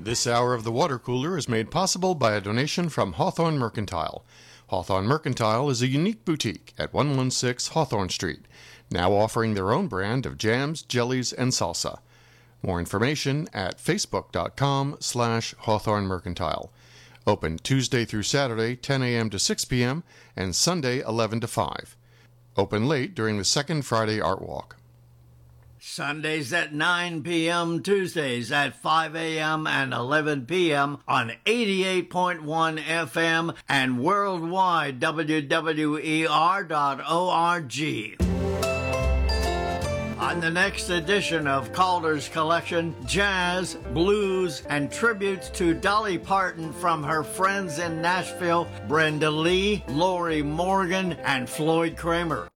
This hour of the Water Cooler is made possible by a donation from Hawthorne Mercantile. Hawthorne Mercantile is a unique boutique at 116 Hawthorne Street, now offering their own brand of jams, jellies, and salsa. More information at facebook.com/Hawthorne Mercantile. Open Tuesday through Saturday, 10 a.m. to 6 p.m., and Sunday, 11 to 5. Open late during the second Friday Art Walk. Sundays at 9 p.m., Tuesdays at 5 a.m. and 11 p.m. on 88.1 FM and worldwide WWER.org. On the next edition of Calder's Collection, jazz, blues, and tributes to Dolly Parton from her friends in Nashville, Brenda Lee, Lori Morgan, and Floyd Kramer.